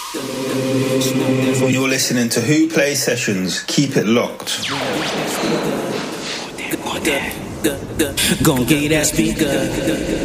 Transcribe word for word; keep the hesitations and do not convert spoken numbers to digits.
You're listening to Who Play Sessions. Keep it locked. Gon' get that speaker.